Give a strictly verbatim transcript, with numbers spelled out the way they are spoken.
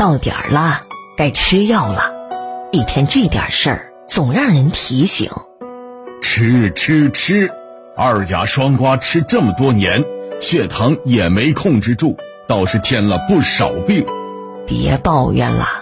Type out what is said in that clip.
到点儿了，该吃药了。一天这点事儿总让人提醒。 吃吃吃，二甲双胍吃这么多年，血糖也没控制住，倒是添了不少病。 别抱怨了，